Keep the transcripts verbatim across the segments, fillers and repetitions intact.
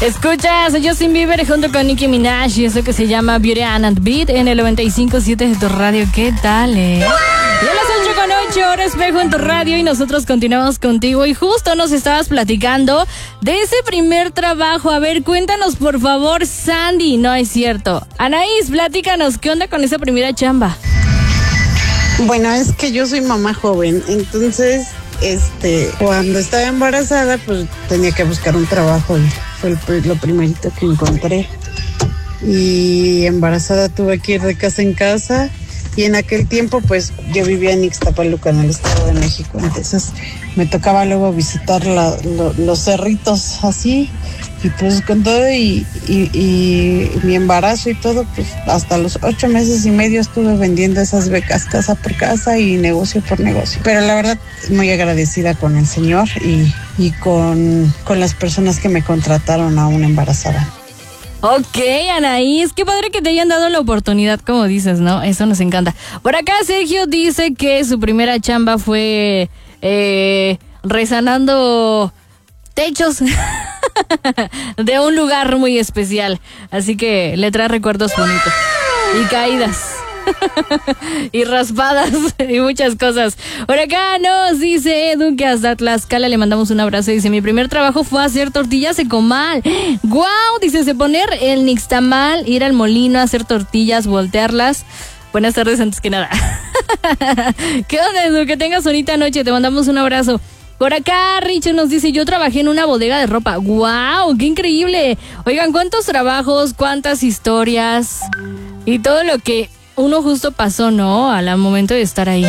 Escuchas a Justin Bieber junto con Nicki Minaj y eso que se llama Beauty and Beat en el noventa y cinco punto siete de tu radio. ¿Qué tal, eh? Y a las ocho con ocho, hora espejo en tu radio y nosotros continuamos contigo y justo nos estabas platicando de ese primer trabajo. A ver, cuéntanos por favor, Sandy. No es cierto. Anaís, platícanos, ¿qué onda con esa primera chamba? Bueno, es que yo soy mamá joven, entonces, este, cuando estaba embarazada, pues tenía que buscar un trabajo y fue el, lo primerito que encontré. Y embarazada tuve que ir de casa en casa y en aquel tiempo, pues, yo vivía en Ixtapaluca, en el Estado de México, entonces me tocaba luego visitar la, lo, los cerritos así. Y pues con todo y, y, y mi embarazo y todo, pues hasta los ocho meses y medio estuve vendiendo esas becas casa por casa y negocio por negocio. Pero la verdad, muy agradecida con el Señor y, y con, con las personas que me contrataron aún embarazada. Ok, Anaís, qué padre que te hayan dado la oportunidad, como dices, ¿no? Eso nos encanta. Por acá Sergio dice que su primera chamba fue eh, resanando techos de un lugar muy especial, así que le trae recuerdos bonitos y caídas y raspadas y muchas cosas. Por acá nos dice Edu que hasta Tlaxcala le mandamos un abrazo. Dice, mi primer trabajo fue hacer tortillas de comal. Guau, dice, se poner el nixtamal, ir al molino a hacer tortillas, voltearlas. Buenas tardes antes que nada. ¿Qué onda, Edu? Que tengas bonita noche, te mandamos un abrazo. Por acá, Richo nos dice, yo trabajé en una bodega de ropa. ¡Wow! ¡Qué increíble! Oigan, ¿cuántos trabajos, cuántas historias? Y todo lo que uno justo pasó, ¿no? Al momento de estar ahí.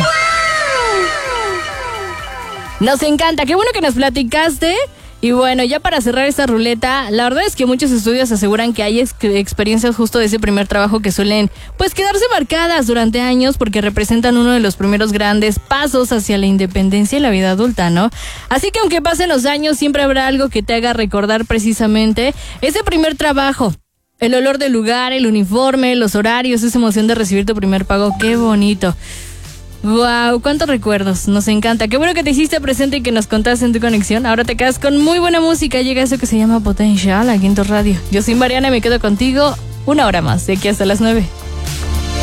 Nos encanta. Qué bueno que nos platicaste. Y bueno, ya para cerrar esta ruleta, la verdad es que muchos estudios aseguran que hay ex- experiencias justo de ese primer trabajo que suelen, pues, quedarse marcadas durante años porque representan uno de los primeros grandes pasos hacia la independencia y la vida adulta, ¿no? Así que aunque pasen los años, siempre habrá algo que te haga recordar precisamente ese primer trabajo. El olor del lugar, el uniforme, los horarios, esa emoción de recibir tu primer pago. ¡Qué bonito! Wow, cuántos recuerdos, nos encanta. Qué bueno que te hiciste presente y que nos contaste en tu conexión. Ahora te quedas con muy buena música. Llega eso que se llama Potential aquí en tu radio. Yo soy Mariana y me quedo contigo una hora más, de aquí hasta las nueve.